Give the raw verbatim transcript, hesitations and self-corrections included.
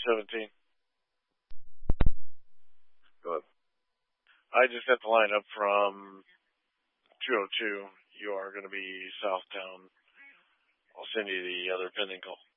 seventeen. Go ahead. I just got the lineup from two oh two. You are going to be Southtown. I'll send you the other pending call.